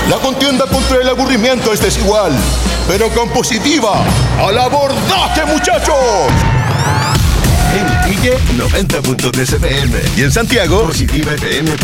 La contienda contra el aburrimiento es desigual, pero con positiva. ¡Al abordaje, muchachos! En Iquique, 90.3 FM. Y en Santiago, positivafm.cl.